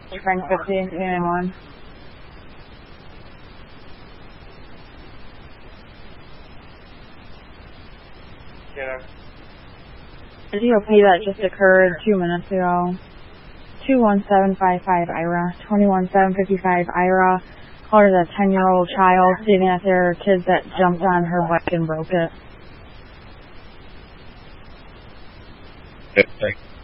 Frank 50, Union 1. Yeah. DOP that just occurred 2 minutes ago. 21755 IRA, 21755 IRA. Called it a 10-year-old child, stating that there are kids that jumped on her bike and broke it. Okay, thanks.